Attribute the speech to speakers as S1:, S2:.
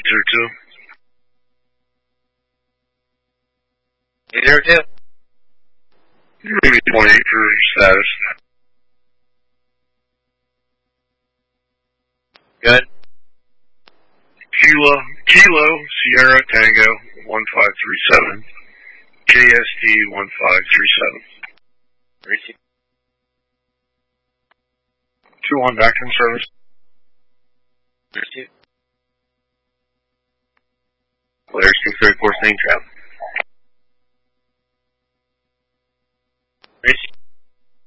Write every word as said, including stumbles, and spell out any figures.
S1: zero two.
S2: eight zero two.
S1: Maybe twenty-eight for status.
S2: Good.
S1: Kilo, Kilo, Sierra Tango, one five three seven. K S T one five three seven.
S2: Receive.
S1: two one back in service.
S2: Receive.
S1: Polaris six thirty-four, same traffic.